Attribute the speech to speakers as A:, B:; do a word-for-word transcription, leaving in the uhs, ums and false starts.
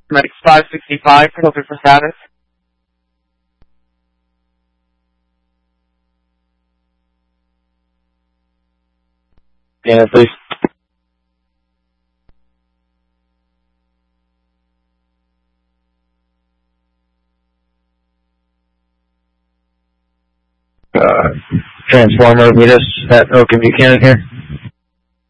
A: Medics five sixty-five, filter for status.
B: Yeah, please. Uh, Transformer, meet us at Oak and Buchanan here.